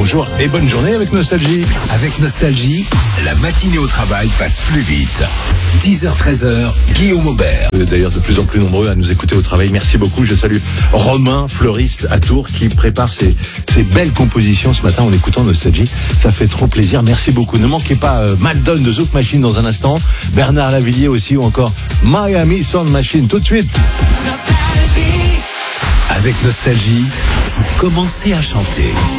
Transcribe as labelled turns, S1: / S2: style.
S1: bonjour et bonne journée avec Nostalgie.
S2: Avec Nostalgie, la matinée au travail passe plus vite. 10h-13h, Guillaume Aubert.
S1: D'ailleurs, de plus en plus nombreux à nous écouter au travail. Merci beaucoup. Je salue Romain, fleuriste à Tours, qui prépare ses belles compositions ce matin en écoutant Nostalgie. Ça fait trop plaisir. Merci beaucoup. Ne manquez pas Maldon de Zouk Machine dans un instant. Bernard Lavillier aussi, ou encore Miami Sound Machine tout de suite.
S2: Avec Nostalgie, vous commencez à chanter.